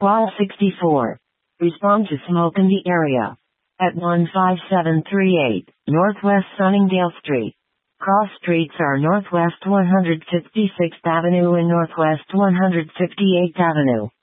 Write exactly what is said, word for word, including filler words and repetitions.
Wall sixty-four. Respond to smoke in the area. At one five seven three eight, Northwest Sunningdale Street. Cross streets are Northwest one hundred fifty-sixth Avenue and Northwest one hundred fifty-eighth Avenue.